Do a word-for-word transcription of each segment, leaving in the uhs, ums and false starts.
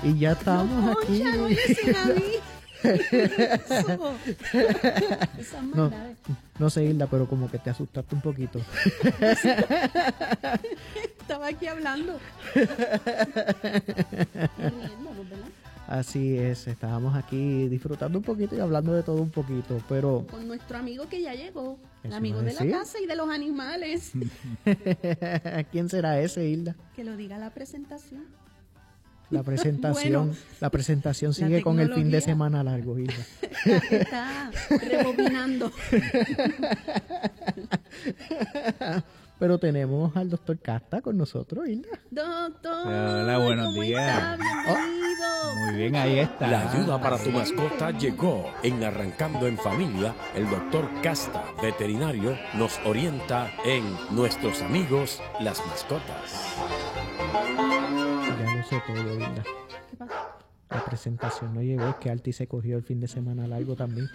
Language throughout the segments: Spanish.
Y ya estamos no, aquí. Concha, no dicen a mí. Eso. Esas No, maldades. no sé, Hilda, pero como que te asustaste un poquito. Estaba aquí hablando. Riéndonos, ¿verdad? Así es, estábamos aquí disfrutando un poquito y hablando de todo un poquito, pero... Con nuestro amigo que ya llegó. El ¿Eso amigo no de es la así? casa y de los animales. ¿Quién será ese, Hilda? Que lo diga la presentación. La presentación, Bueno, la presentación la sigue con el fin de tecnología. semana largo, Hilda. Está, está rebobinando. Pero tenemos al doctor Casta con nosotros, Hilda. Doctor, Hola, buenos ¿cómo días. está? Bienvenido. Muy bien, ahí está. La ayuda para tu mascota llegó. En Arrancando en Familia, el doctor Casta, veterinario, nos orienta en Nuestros Amigos, las mascotas. Ya lo sé todo, Hilda. ¿Qué pasa? La presentación no llegó, es que Alti se cogió el fin de semana largo también.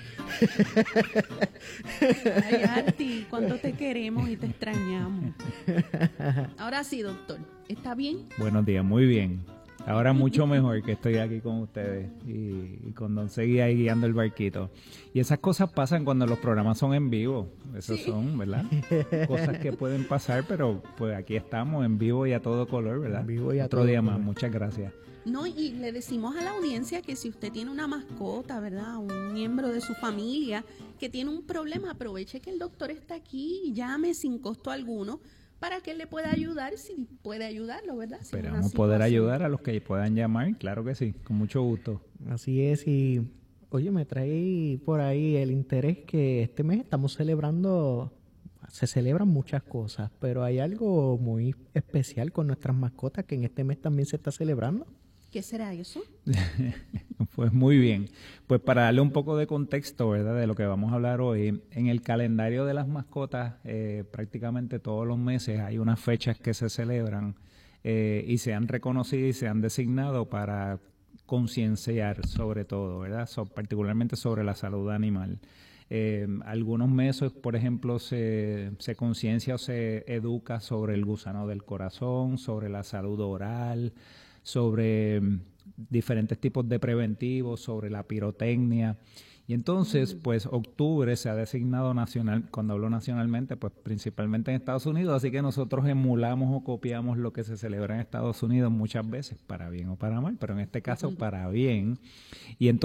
Ay, Arti, cuánto te queremos y te extrañamos. Ahora sí, doctor, ¿está bien? Buenos días, muy bien. Ahora mucho mejor que estoy aquí con ustedes y, y con Don Segui ahí guiando el barquito. Y esas cosas pasan cuando los programas son en vivo. Esos Sí. son, ¿verdad? Cosas que pueden pasar, pero pues aquí estamos en vivo y a todo color, ¿verdad? En vivo y a Otro todo día más, color. muchas gracias. No, y le decimos a la audiencia que si usted tiene una mascota, ¿verdad? Un miembro de su familia que tiene un problema, aproveche que el doctor está aquí y llame sin costo alguno para que él le pueda ayudar, si puede ayudarlo, ¿verdad? Si es una Esperamos poder situación. ayudar a los que puedan llamar, claro que sí, con mucho gusto. Así es, y oye, me trae por ahí el interés que este mes estamos celebrando, se celebran muchas cosas, pero hay algo muy especial con nuestras mascotas que en este mes también se está celebrando. ¿Qué será eso? Pues muy bien. Pues para darle un poco de contexto, ¿verdad?, de lo que vamos a hablar hoy, en el calendario de las mascotas, eh, prácticamente todos los meses hay unas fechas que se celebran eh, y se han reconocido y se han designado para concienciar sobre todo, ¿verdad?, so, particularmente sobre la salud animal. Eh, algunos meses, por ejemplo, se, se conciencia o se educa sobre el gusano del corazón, sobre la salud oral, sobre mm, diferentes tipos de preventivos, sobre la pirotecnia. Y entonces, pues octubre se ha designado nacional, cuando hablo nacionalmente, pues principalmente en Estados Unidos, así que nosotros emulamos o copiamos lo que se celebra en Estados Unidos muchas veces, para bien o para mal, pero en este caso para bien. Y entonces